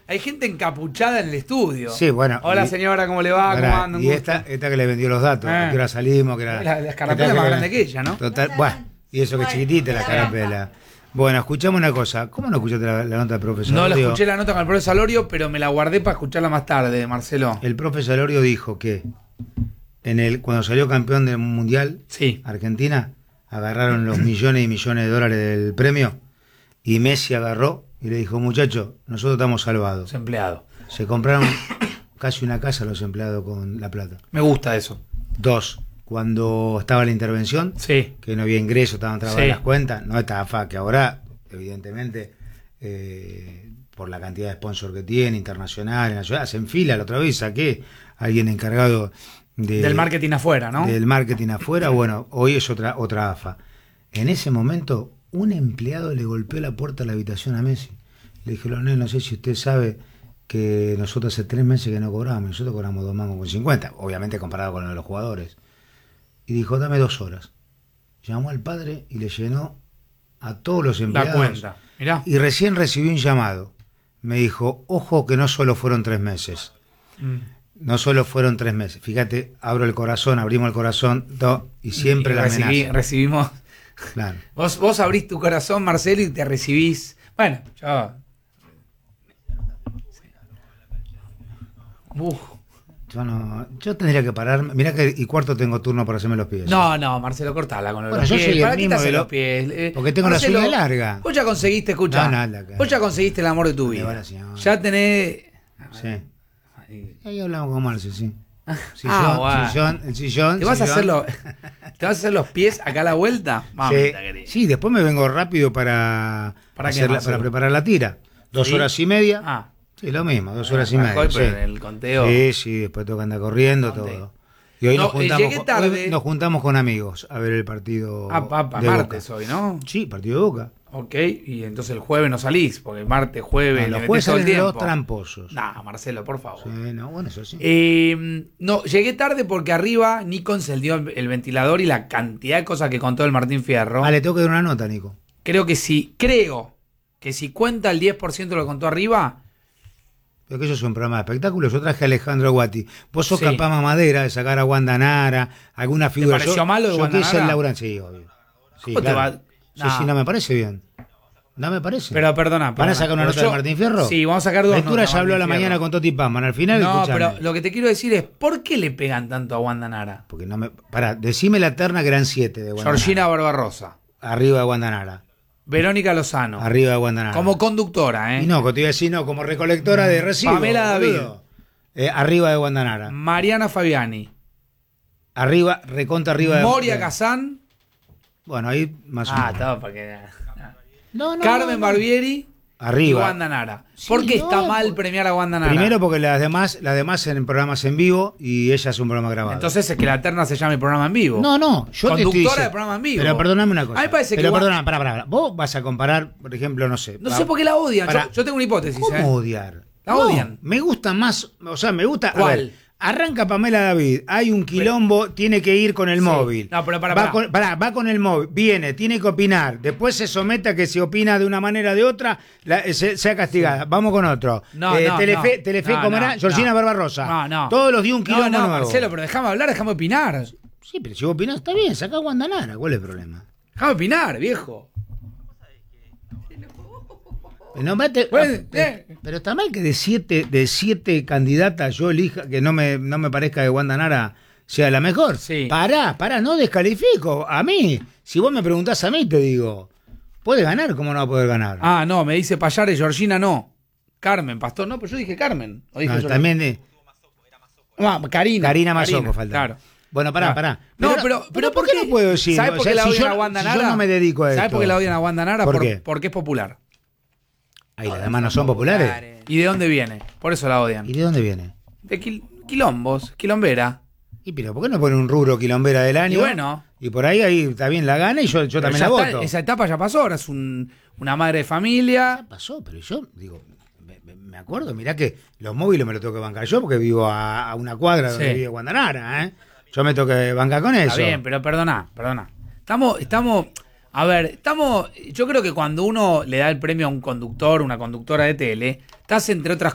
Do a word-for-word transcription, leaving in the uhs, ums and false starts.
hay gente encapuchada en el estudio. Sí, bueno. Hola y, señora, ¿cómo le va? Ahora, ¿Cómo anda? Y esta, esta que le vendió los datos, Eh. que ahora salimos, que era. La, la escarapela más grande que ella, ¿no? Total, bueno, y eso que es chiquitita la escarapela. Bueno, escuchamos una cosa. ¿Cómo no escuchaste la, la nota del profesor? No la Salorio? escuché la nota con el profesor Salorio, pero me la guardé para escucharla más tarde, Marcelo. El profe Salorio dijo que en el cuando salió campeón del Mundial, Sí. Argentina, agarraron los millones y millones de dólares del premio y Messi agarró y le dijo, muchachos, nosotros estamos salvados. Empleado. Se compraron casi una casa los empleados con la plata. Me gusta eso. Dos, cuando estaba la intervención, Sí. que no había ingreso, estaban trabadas Sí. las cuentas, no estaba fa, que ahora, evidentemente, eh, por la cantidad de sponsor que tiene, internacional, nacional, hacen fila. La otra vez saqué a alguien encargado de, Del marketing afuera, ¿no? del marketing afuera. Bueno, hoy es otra otra A F A. En ese momento, un empleado le golpeó la puerta a la habitación a Messi. Le dije, Leonel, no sé si usted sabe que nosotros hace tres meses que no cobramos, nosotros cobramos dos mangos con cincuenta, obviamente comparado con lo de los jugadores. Y dijo, dame dos horas. Llamó al padre y le llenó a todos los empleados. Da cuenta. Mirá. Y recién recibí un llamado. Me dijo, ojo que no solo fueron tres meses. Mm. No solo fueron tres meses. Fíjate, abro el corazón, abrimos el corazón, to, y siempre Y la recibí, amenaza. recibimos. Claro. Vos, vos abrís tu corazón, Marcelo, y te recibís. Bueno, yo. Uf. Yo, no, yo tendría que pararme. Mirá que y cuarto tengo turno para hacerme los pies. No, no, Marcelo, cortala con los Bueno, yo pies. soy el ¿Para qué te mismo haces de lo- los pies? Eh, porque tengo la Marcelo, suya larga. Vos ya conseguiste, escucha. No, nada, que- Vos ya conseguiste el amor de tu Me va vida. la señora. Ya tenés. Sí. Ahí hablamos con Marce, sí. Sillón, Ah, bueno. sillón, el sillón. ¿Te vas, a sillón. hacer los, ¿Te vas a hacer los pies acá a la vuelta? Sí, Mamita querida. sí, después me vengo rápido para, ¿Para qué, hacer la- Marcelo? para preparar la tira. Dos ¿Sí? horas y media. Ah, Sí, lo mismo, dos horas y Rajoy, media. pero Sí. en el conteo. Sí, sí, después tengo que andar corriendo, Conteo. todo. Y hoy, No, nos, eh, juntamos llegué con, tarde. hoy nos juntamos con amigos a ver el partido ah papá, de martes Boca. hoy, ¿no? Sí, partido de Boca. Ok, y entonces el jueves no salís, porque el martes, jueves, No, le los metés jueves todo el salen tiempo. los tramposos. No, Marcelo, por favor. Sí, no, bueno, eso sí. Eh, no, llegué tarde porque arriba Nico encendió el, el ventilador y la cantidad de cosas que contó el Martín Fierro. Ah, le tengo que dar una nota, Nico. Creo que si, creo que si cuenta el diez por ciento de lo que contó arriba, Pero que eso es un programa de espectáculos. Yo traje a Alejandro Guati. Vos sos Sí. capaz mamadera de sacar a Wanda Nara, alguna figura. pareció yo, malo de yo Wanda quise Nara? el Laurent, sí, obvio. Sí, ¿cómo te claro. va? Sí, No. sí, no me parece bien. No me parece. pero perdona. ¿Van perdona. a sacar una Pero nota yo- de Martín Fierro? Sí, vamos a sacar dos Ventura notas ya de habló a la Martín mañana Fierro. con Toti Pazman. Al final, No, escuchame. pero lo que te quiero decir es, ¿por qué le pegan tanto a Wanda Nara? Porque no me. Pará, decime la terna que eran siete de Wanda Georgina Nara. Barbarosa, Arriba de Wanda Nara. Verónica Lozano, Arriba de Wanda Nara. como conductora, ¿eh? Y no, que te iba a decir, no, como recolectora de residuos. Pamela David. boludo. Eh, arriba de Wanda Nara. Mariana Fabiani, Arriba, recontra arriba de. Moria de- Kazán. Bueno, ahí más o Ah, menos. estaba para que. No, no, Carmen no, no. Barbieri y Arriba. Wanda Nara. Sí, ¿Por qué no, está mal por- premiar a Wanda Nara? Primero porque las demás, las demás en programas en vivo y ella es un programa grabado. Entonces es que la terna se llama el programa en vivo. no, no, yo te estoy Conductora diciendo- de programa en vivo. Pero perdóname una cosa. A mí me parece que pero Wanda- perdóname, pará, pará, pará. Vos vas a comparar, por ejemplo, no sé. No va- sé por qué la odian. Pará. Yo, yo tengo una hipótesis. ¿Cómo ¿eh? odiar? La No, odian. Me gusta más, o sea, me gusta. a ¿Cuál? ver, arranca Pamela David, hay un quilombo, tiene que ir con el Sí. móvil. No, pero pará, va, pará. Con, pará, va con el móvil, viene, tiene que opinar, después se somete a que si opina de una manera o de otra, la- se- sea castigada. Vamos con otro. No, Eh, no, Telefe, no. Telefe No, ¿cómo no, era? Georgina no. Barbarosa. No, no. Todos los días un No, quilombo no, nuevo. Marcelo, pero déjame hablar, déjame opinar. Sí, pero si vos opinás, está bien, sacá a Wanda Nara, ¿cuál es el problema? Déjame opinar, viejo. No, mate- Bueno, ah, eh. pero está mal que de siete, de siete candidatas yo elija que no me, no me parezca que Wanda Nara sea la mejor. Sí. Pará, pará, no descalifico. A mí, si vos me preguntás a mí, te digo, ¿puede ganar? ¿Cómo no va a poder ganar? Ah, no, me dice Payares, Georgina no. Carmen, Pastor, no, pero yo dije Carmen. O dije No, Georgina. también de Ah, Karina. Karina Mazoco falta. Claro. Bueno, pará, Ah. pará. No, pero, pero, ¿por qué no puedo decir? ¿Sabes O por sea, qué la si odian yo- a Wanda si Nara? yo no me dedico a ¿Sabes esto. por qué la odian a Wanda Nara? ¿Por qué? Porque es popular. Ahí las demás no son populares. ¿Y de dónde viene? Por eso la odian. ¿Y de dónde viene? De quil- quilombos, quilombera. Y pero, ¿por qué no ponen un rubro quilombera del año? Y bueno. Y por ahí, ahí está bien la gana y yo, yo Pero también ya la está, voto. esa etapa ya pasó, ahora es un- una madre de familia. Ya pasó, pero yo digo, me, me- me acuerdo, mirá que los móviles me los tengo que bancar yo porque vivo a, a una cuadra donde Sí. vive Guandanara, ¿eh? Yo me tengo que bancar con eso. Está bien, pero perdona, perdona. Estamos, estamos, a ver, estamos, yo creo que cuando uno le da el premio a un conductor, una conductora de tele, estás entre otras